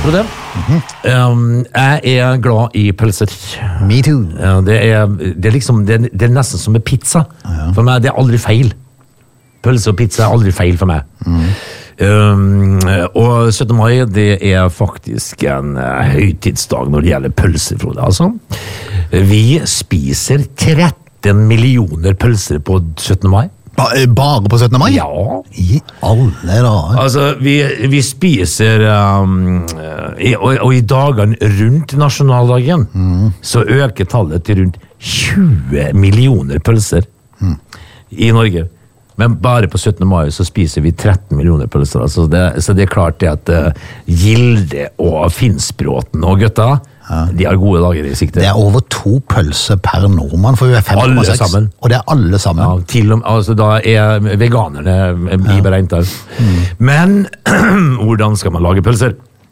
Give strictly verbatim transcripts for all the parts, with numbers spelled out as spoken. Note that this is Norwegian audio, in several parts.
Frode. Mm-hmm. Um, jeg er glad i pølser. Me too. Ja, det, er, det er liksom, det er, det er nesten som med pizza. Ja. For meg, det er aldri feil. Pølse og pizza er aldri feil for meg. Mm. Um, og syttende mai, det er faktisk en uh, høytidsdag når det gjelder pølser, Frode, altså. Vi spiser tretten millioner pølser på syttende mai. Bare på syttende mai? Ja. I alle dager. Altså, vi, vi spiser um, i, og, og i dagene rundt nasjonaldagen mm. så øker tallet til rundt tjue millioner pølser mm. i Norge. Men bare på syttende mai så spiser vi tretten millioner pølser. Altså det, så det er klart det at uh, Gilde og Finnsbråten og gutta, ja. De har gode dager i sikte. Det er over to pølser per nordmann, for vi er fem komma seks. Alle sammen. Og det er alle sammen. Ja, til og med, altså da er veganerne i beregnet der. Mm. Men hvordan skal man lage pølser?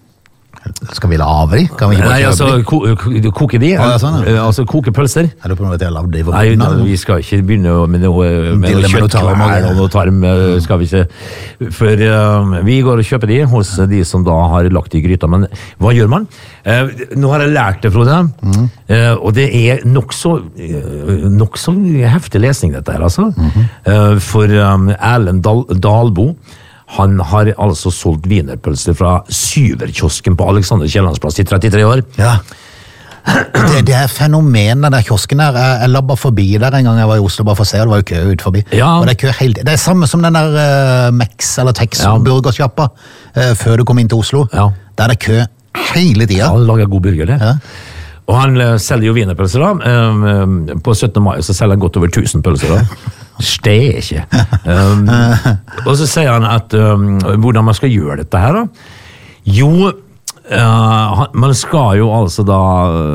Skal vi lage de? Kan vi ikke bare Nei, altså, ko koke de. Ah, ja, sånn, ja. Altså, koke pølser. Er du på noe til å lage de? Nei, no, vi skal ikke begynne med noe, med noe kjøttkvær og noe tarm, skal vi ikke. For uh, vi går og kjøper de hos de som da har lagt i gryta. Men hva gjør man? Uh, nå har jeg lært det, Frode. Mm. Uh, og det er nok så, uh, nok så heftig lesning dette her, altså. Mm-hmm. uh, for um, Erlend Dal Dalbo, han har altså solgt wienerpølser fra Syverkiosken på Alexander Kiellands plass i trettitre år. Ja. Det, det er fenomenet der kiosken der. Jeg, jeg labba forbi der en gang jeg var i Oslo bare for å se, og det var jo kø ut forbi. Ja. Og det er kø helt, det er samme som den der uh, Mex eller Tex ja. burgersjappa uh, før du kom inn til Oslo. Ja. Der er det kø hele tida. Ja, han lager god burger, det. Ja. Og han uh, selger jo wienerpølser da. Um, på syttende mai så selger han godt over tusen pølser da. Steke. Um, og så sier han at um, hvordan man skal gjøre dette her da. Jo, uh, man skal jo altså da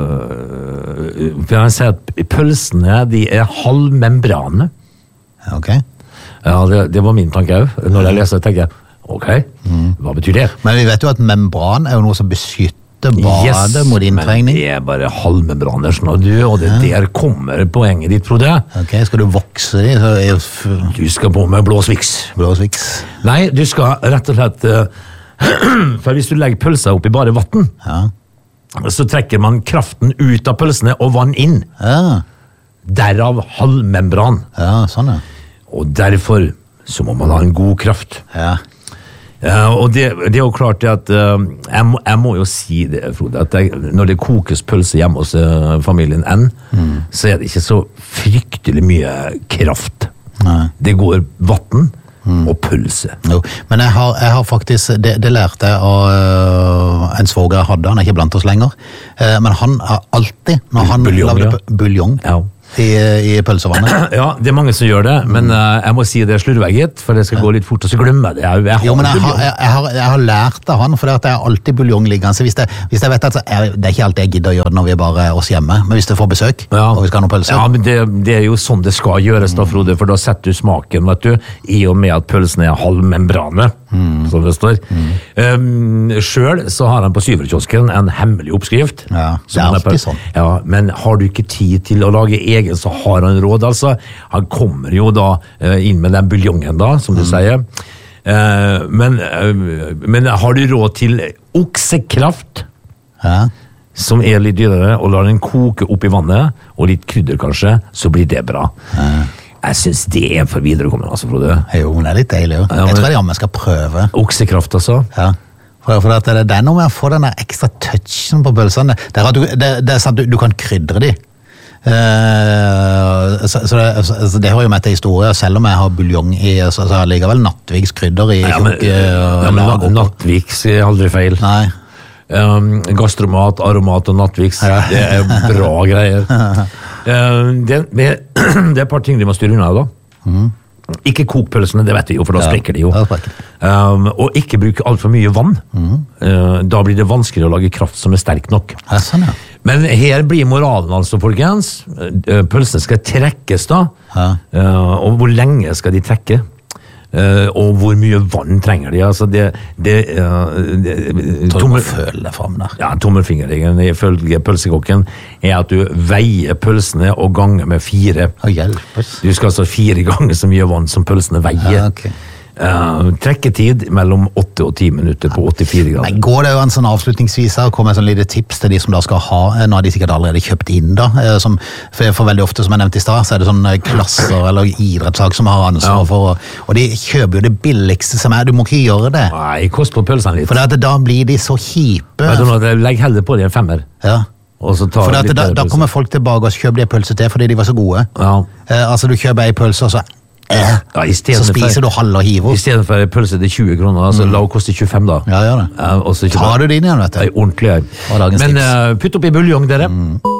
uh, for han sier at pølsene de er halvmembrane. Ok. Ja, det, det var min tanke også. Når jeg leser det tenker jeg, ok, mm. hva betyr det? Men vi vet jo at membran er jo noe som beskytter badet yes, mot inntrengning. Men det er bare halvmembraner, og du, og det ja. Der kommer poenget ditt, Frode. Ok, skal du vokse de? Så er f du skal på med blåsviks. Blåsviks? Nei, du skal rett og slett, uh, for hvis du legger pølser opp i bare vatten, ja. så trekker man kraften ut av pølsene og vann inn. Ja. Derav halvmembran. Ja, sånn ja. Og derfor så må man ha en god kraft. Ja. Uh, og det, det er jo klart at uh, jeg, må, jeg må jo si det, Frode, at jeg, når det kokes pølse hjemme hos uh, familien N, mm. så er det ikke så fryktelig mye kraft. Nei. Det går vatten mm. og pølse. Jo, men jeg har, jeg har faktisk, det, det lærte jeg av uh, en svoger jeg hadde, han er ikke blant oss lenger, uh, men han har alltid, når han buljong, lagde ja. buljong, ja. I, i pølsevannet. Ja, det er mange som gjør det, men uh, jeg må si det er slurvegget, for det skal gå litt fort, og så glemmer jeg det. Jeg, jeg jo, men jeg har, jeg, jeg, har, jeg har lært av han, for det er alltid buljong liggende. Hvis, hvis jeg vet at jeg, det er ikke alltid jeg gidder å gjøre det når vi er bare oss hjemme, men hvis det får besøk, ja. og vi skal ha noe pølse. Ja, men det, det er jo sånn det skal gjøres da, Frode, for da setter du smaken, vet du, i og med at pølsene er halvmembrane, mm. som det står. Mm. Um, selv så har han på Syverkiosken en hemmelig oppskrift. Ja, det er alltid er sånn. Ja, men har du ikke tid til å lage egen, så har han råd, altså. Han kommer jo da uh, inn med den buljongen da, som du mm. sier. Uh, men, uh, men har du råd til oksekraft, ja. som er litt dyrere, og lar den koke opp i vannet, og litt krydder kanskje, så blir det bra. Ja. Jeg synes det er for viderekommende, altså, Frode. Jo, det er litt deilig, jo. Ja, jeg tror det er om jeg skal prøve. Oksekraft, altså? Ja. For, for det, det er noe med å få den ekstra touchen på pølsene. Det er, det, det er sant, du, du kan krydre de. Uh, så, så, det, så det hører jo med til historie. Selv om jeg har buljong i, så, så ligger vel Nattviks krydder i. Ja, men, uh, ja, men Nattviks er aldri feil. Nei. Um, gastromat, aromat og Nattviks, ja. Det er bra greier. uh, det, det, det er et par ting de må styre unna da. Mm. Ikke kokpølsene, det vet vi jo, for da ja, sprekker de jo. Um, og ikke bruke alt for mye vann. Mm. Uh, da blir det vanskelig å lage kraft som er sterk nok. Ja, sånn, ja. Men her blir moralen altså, folkens. Uh, pølsene skal trekkes da. Ja. Uh, og hvor lenge skal de trekke? Uh, og hvor mye vann trenger de? Altså det, det, uh, det tommel, føle deg frem der. Ja, tommelfingeren ifølge pølsekokken er at du veier pølsene og ganger med fire. Å, hjelpes. Du skal altså fire ganger så mye vann som pølsene veier. Ja, okay. Uh, trekketid mellom åtte og ti minutter på åttifire grader. Men går det jo en sånn avslutningsvis her, kommer en sånn lite tips til de som da skal ha, nå har de sikkert allerede kjøpt inn da, som, for, for veldig ofte som jeg nevnte i stad, så er det sånne klasser eller idrettslag som har ansvar ja. for, og de kjøper jo det billigste som er, du må ikke gjøre det. Nei, kost på pølsene litt. For det, da blir de så kjipe. Vet du noe, legg heller på de en femmer. Ja. Og så tar for litt da, da kommer folk tilbake og kjøper de pølse til, fordi de var så gode. Ja. Eh, altså du kjøper en pølse, og så Ja, så spiser for, du halv og hiver. I stedet for pølse til tjue kroner, altså mm. la henne koste tjuefem da. Ja, gjør det. Ja, Tar du det inn igjen, vet du. Ordentlig, ja. Men uh, putt opp i buljong, dere. Mm.